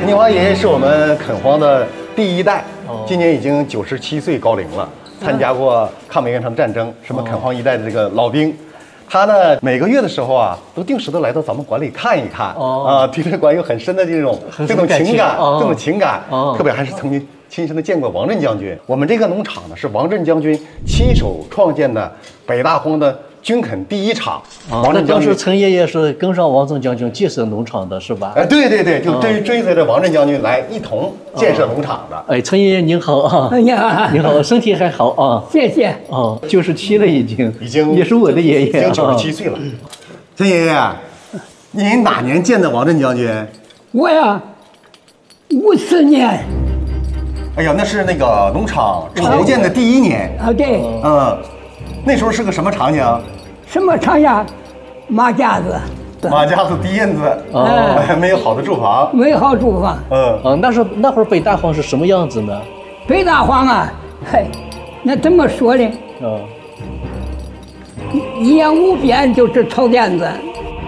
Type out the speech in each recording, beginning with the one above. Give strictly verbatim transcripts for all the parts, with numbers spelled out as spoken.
陈金华爷爷是我们垦荒的第一代，今年已经九十七岁高龄了，参加过抗美援朝战争，是我们垦荒一代的这个老兵。他呢，每个月的时候啊，都定时的来到咱们馆里看一看，啊，对这个馆有很深的这种这种情感，这种情感，特别还是曾经亲身的见过王震将军。我们这个农场呢，是王震将军亲手创建的北大荒的军垦第一场。 王震当时陈爷爷是跟上王震将军建设农场的，是吧？ 哎，对对对，就追追随着王震将军来一同建设农场的。 哎，陈爷爷您好啊！ 哎呀， 您好，身体还好啊？ 谢谢。 哦，九十七了已经， 已经也是我的爷爷， 已经九十七岁了。陈爷爷，您哪年见的王震将军？ 我呀，五四年。 哎呀，那是那个农场筹建的第一年啊，对。 嗯，那时候是个什么场景？ 什么场景？马家子。 马家子、地印子，哎，没有好的住房， 没有好住房。 嗯， 啊，那时候那会儿北大荒是什么样子呢？ 北大荒啊，嘿，那怎么说呢？ 嗯， 一言无边就是草甸子，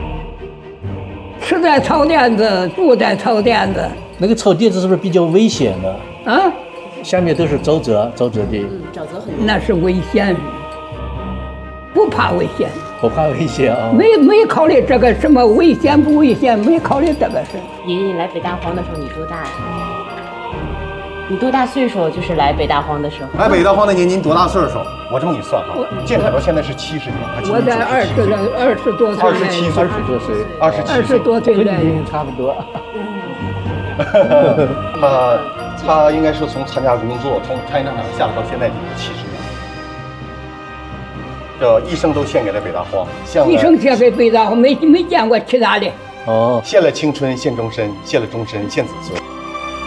吃在草甸子，住在草甸子。 那个草甸子是不是比较危险呢？ 啊， 下面都是沼泽，沼泽地， 沼泽很多。 那是危险，不怕危险。 不怕危险啊！ 没没考虑这个什么危险不危险，没考虑这个事。 爷爷，你来北大荒的时候你多大呀？你多大岁数？就是来北大荒的时候。 来北大荒那年您多大岁数？我这么给你算哈，建厂到现在是七十年， 我在二十了，二十多岁， 二十七岁， 二十多岁， 二十七， 二十多岁了， 差不多。 他他应该是从参加工作，从参加厂下来到现在已经七十年。这一生都献给了北大荒， 一生献给北大荒，没没见过其他的。 哦， 献了青春，献终身，献了终身，献子孙。